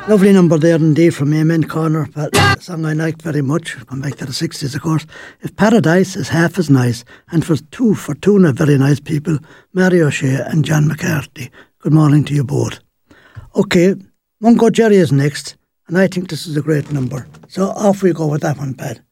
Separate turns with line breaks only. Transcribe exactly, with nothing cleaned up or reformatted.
Lovely number there indeed from Amen Corner. A song I liked very much. Come back to the sixties, of course. If Paradise is half as nice, and for two, for two not very nice people, Mary O'Shea and John McCarthy. Good morning to you both. Okay, Mungo Jerry is next, and I think this is a great number. So off we go with that one, Pat.